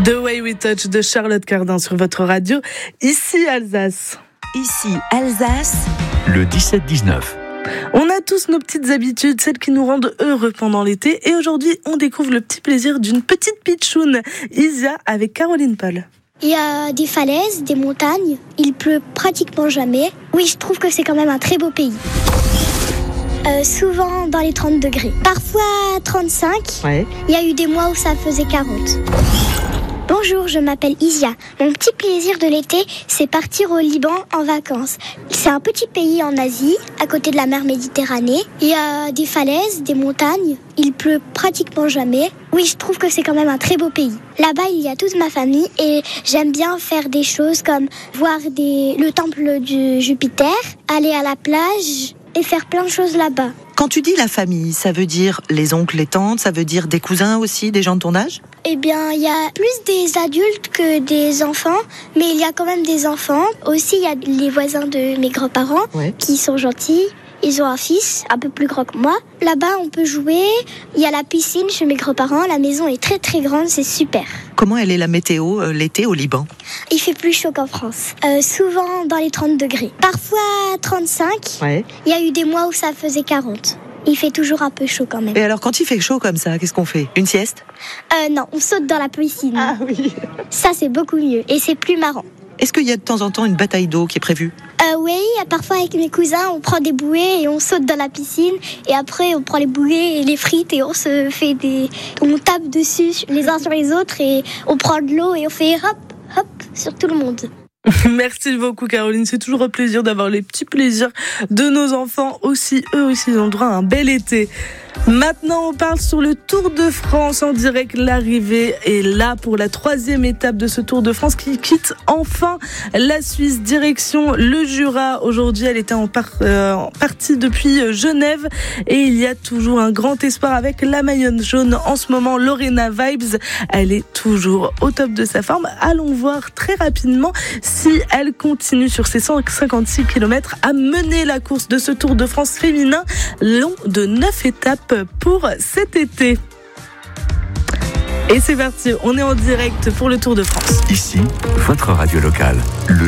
The Way We Touch de Charlotte Cardin sur votre radio. Ici Alsace. Ici Alsace. Le 17-19. On a tous nos petites habitudes, celles qui nous rendent heureux pendant l'été. Et aujourd'hui, on découvre le petit plaisir d'une petite pitchoune, Isia, avec Caroline Paul. Il y a des falaises, des montagnes. Il pleut pratiquement jamais. Oui, je trouve que c'est quand même un très beau pays. Souvent dans les 30 degrés. Parfois 35. Ouais. Il y a eu des mois où ça faisait 40. Bonjour, je m'appelle Isia. Mon petit plaisir de l'été, c'est partir au Liban en vacances. C'est un petit pays en Asie, à côté de la mer Méditerranée. Il y a des falaises, des montagnes. Il pleut pratiquement jamais. Oui, je trouve que c'est quand même un très beau pays. Là-bas, il y a toute ma famille et j'aime bien faire des choses comme voir le temple de Jupiter, aller à la plage et faire plein de choses là-bas. Quand tu dis la famille, ça veut dire les oncles, les tantes, ça veut dire des cousins aussi, des gens de ton âge ? Eh bien, il y a plus des adultes que des enfants, mais il y a quand même des enfants. Aussi, il y a les voisins de mes grands-parents qui sont gentils. Ils ont un fils un peu plus grand que moi. Là-bas, on peut jouer. Il y a la piscine chez mes grands-parents. La maison est très très grande, c'est super. Comment elle est la météo l'été au Liban ? Il fait plus chaud qu'en France. Souvent dans les 30 degrés. Parfois 35. Ouais. Il y a eu des mois où ça faisait 40. Il fait toujours un peu chaud quand même. Et alors quand il fait chaud comme ça, qu'est-ce qu'on fait ? Une sieste ? Non, on saute dans la piscine. Ah oui. Ça, c'est beaucoup mieux et c'est plus marrant. Est-ce qu'il y a de temps en temps une bataille d'eau qui est prévue ? Oui, parfois avec mes cousins, on prend des bouées et on saute dans la piscine. Et après, on prend les bouées et les frites et on tape dessus les uns sur les autres et on prend de l'eau et on fait hop, hop sur tout le monde. Merci beaucoup Caroline, c'est toujours un plaisir d'avoir les petits plaisirs de nos enfants aussi. Eux aussi, ils ont droit à un bel été. Maintenant, on parle sur le Tour de France en direct. L'arrivée est là pour la 3e étape de ce Tour de France qui quitte enfin la Suisse, direction le Jura. Aujourd'hui, elle était en partie depuis Genève et il y a toujours un grand espoir avec la maillot jaune en ce moment, Lorena Vibes. Elle est toujours au top de sa forme. Allons voir très rapidement si elle continue sur ses 156 km à mener la course de ce Tour de France féminin long de 9 étapes pour cet été. Et c'est parti, on est en direct pour le Tour de France. Ici, votre radio locale.